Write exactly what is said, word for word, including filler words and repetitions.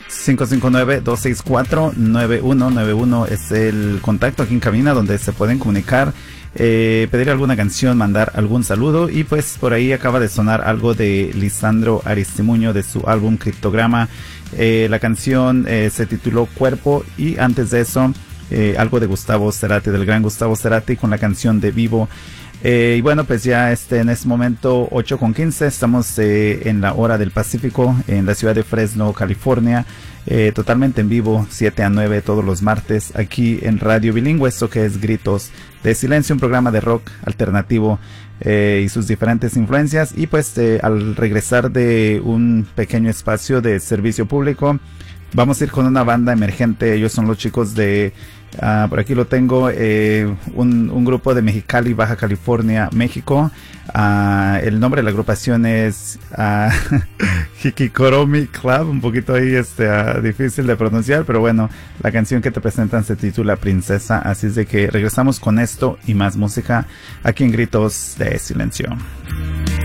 cinco cinco nueve, dos seis cuatro, nueve uno nueve uno es el contacto aquí en cabina donde se pueden comunicar, eh, pedir alguna canción, mandar algún saludo. Y pues por ahí acaba de sonar algo de Lisandro Aristimuño de su álbum Criptograma. Eh, la canción eh, se tituló Cuerpo, y antes de eso eh, algo de Gustavo Cerati, del gran Gustavo Cerati, con la canción de Vivo. Eh, y bueno, pues ya este, en este momento ocho con quince, estamos eh, en la hora del Pacífico, en la ciudad de Fresno, California, eh, totalmente en vivo, siete a nueve todos los martes, aquí en Radio Bilingüe, esto que es Gritos de Silencio, un programa de rock alternativo eh, y sus diferentes influencias. Y pues eh, al regresar de un pequeño espacio de servicio público, vamos a ir con una banda emergente. Ellos son los chicos de, uh, por aquí lo tengo, eh, un, un grupo de Mexicali, Baja California, México. Uh, el nombre de la agrupación es uh, Hikikoromi Club, un poquito ahí este, uh, difícil de pronunciar, pero bueno, la canción que te presentan se titula Princesa. Así es de que regresamos con esto y más música aquí en Gritos de Silencio.